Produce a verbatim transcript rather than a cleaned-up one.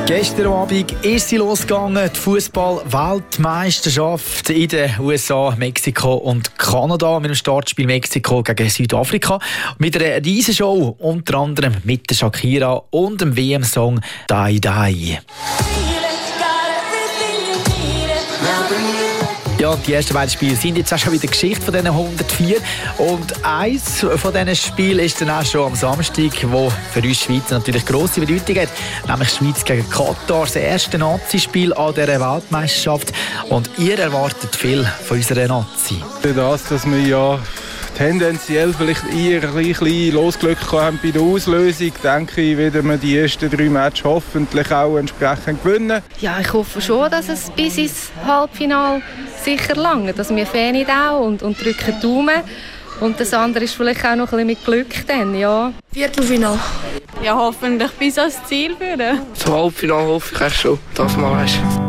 Gestern Abend ist sie losgegangen, die Fußball-Weltmeisterschaft in den U S A, Mexiko und Kanada mit dem Startspiel Mexiko gegen Südafrika. Mit einer riesen Show, unter anderem mit der Shakira und dem W M-Song «Die Die». Ja, die ersten beiden Spiele sind jetzt auch schon wieder Geschichte von diesen hundertvier. Und eins von diesen Spielen ist dann auch schon am Samstag, wo für uns Schweizer natürlich grosse Bedeutung hat. Nämlich Schweiz gegen Katar, das erste Nazi-Spiel an dieser Weltmeisterschaft. Und ihr erwartet viel von unserer Nazi. Das, dass wir ja tendenziell vielleicht eher ein bisschen Losglück haben bei der Auslösung, denke ich, werden wir die ersten drei Matches hoffentlich auch entsprechend gewinnen. Ja, ich hoffe schon, dass es bis ins Halbfinale sicher lange, dass wir Fans auch und, und drücken die Daumen. Und das andere ist vielleicht auch noch ein bisschen mit Glück dann, ja. Viertelfinale. Ja, hoffentlich bis ans Ziel führen. Zum Halbfinale hoffe ich auch schon, dass man weiss.